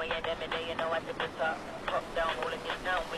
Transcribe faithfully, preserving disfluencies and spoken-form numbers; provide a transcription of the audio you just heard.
way and them and they, you know I tip the top. Top down, all in this now.